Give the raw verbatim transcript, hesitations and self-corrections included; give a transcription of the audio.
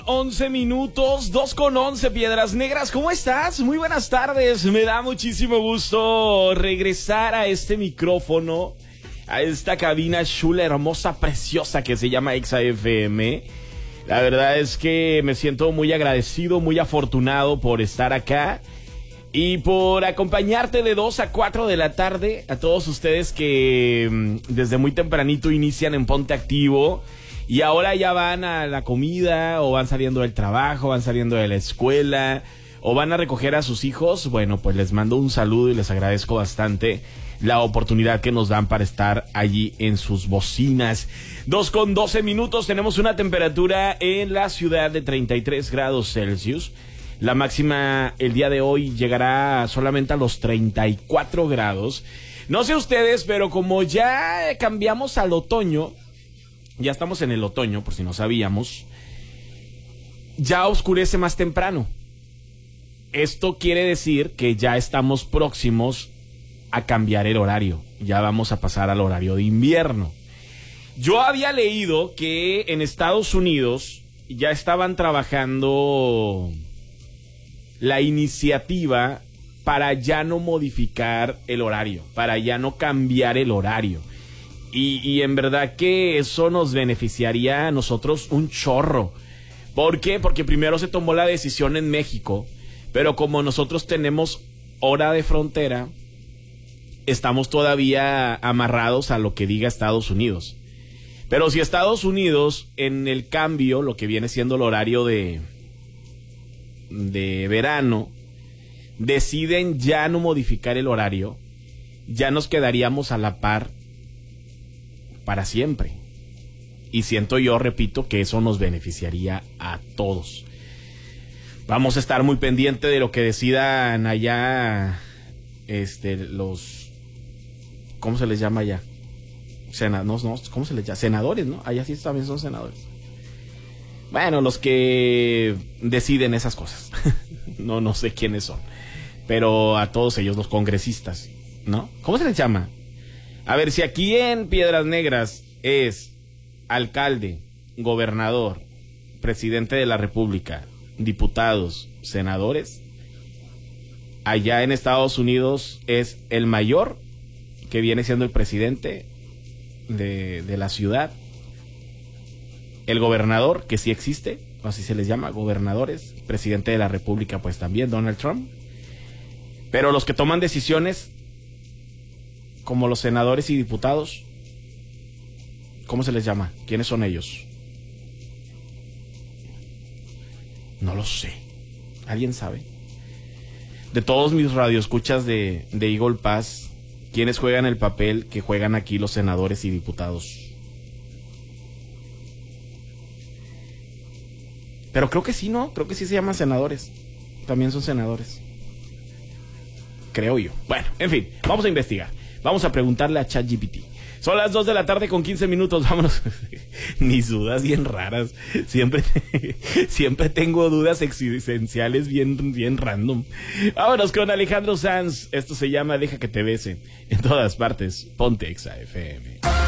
once minutos, dos con once, Piedras Negras, ¿cómo estás? Muy buenas tardes, me da muchísimo gusto regresar a este micrófono, a esta cabina chula, hermosa, preciosa que se llama Exa F M. La verdad es que me siento muy agradecido, muy afortunado por estar acá y por acompañarte de dos a cuatro de la tarde, a todos ustedes que desde muy tempranito inician en Ponte Activo y ahora ya van a la comida o van saliendo del trabajo, van saliendo de la escuela o van a recoger a sus hijos. Bueno, pues les mando un saludo y les agradezco bastante la oportunidad que nos dan para estar allí en sus bocinas. Dos con doce minutos, tenemos una temperatura en la ciudad de treinta y tres grados Celsius. La máxima el día de hoy llegará solamente a los treinta y cuatro grados. No sé ustedes, pero como ya cambiamos al otoño, ya estamos en el otoño, por si no sabíamos, ya oscurece más temprano. Esto quiere decir que ya estamos próximos a cambiar el horario. Ya vamos a pasar al horario de invierno. Yo había leído que en Estados Unidos ya estaban trabajando la iniciativa para ya no modificar el horario, para ya no cambiar el horario. Y, y en verdad que eso nos beneficiaría a nosotros un chorro. ¿Por qué? Porque primero se tomó la decisión en México, pero como nosotros tenemos hora de frontera, estamos todavía amarrados a lo que diga Estados Unidos. Pero si Estados Unidos, en el cambio, lo que viene siendo el horario de, de verano, deciden ya no modificar el horario, ya nos quedaríamos a la par para siempre. Y siento yo, repito, que eso nos beneficiaría a todos. Vamos a estar muy pendiente de lo que decidan allá este, los... ¿Cómo se les llama allá? Sena, no, no, ¿cómo se les llama? Senadores, ¿no? Allá sí también son senadores. Bueno, los que deciden esas cosas. no, no sé quiénes son. Pero a todos ellos, los congresistas, ¿no? ¿Cómo se les llama? A ver, si aquí en Piedras Negras es alcalde, gobernador, presidente de la República, diputados, senadores, allá en Estados Unidos es el mayor, que viene siendo el presidente de, de la ciudad, el gobernador, que sí existe, así se les llama, gobernadores, presidente de la República, pues también Donald Trump, pero los que toman decisiones, como los senadores y diputados, ¿cómo se les llama? ¿Quiénes son ellos? No lo sé. ¿Alguien sabe? De todos mis radioescuchas de, de Eagle Pass, ¿quiénes juegan el papel que juegan aquí los senadores y diputados? Pero creo que sí, ¿no? Creo que sí se llaman senadores. También son senadores. Creo yo. Bueno, en fin, vamos a investigar. Vamos a preguntarle a ChatGPT. Son las dos de la tarde con quince minutos, vámonos. Mis dudas bien raras. Siempre, siempre tengo dudas existenciales bien, bien random. Vámonos con Alejandro Sanz. Esto se llama Deja que te bese. En todas partes, ponte Exa F M.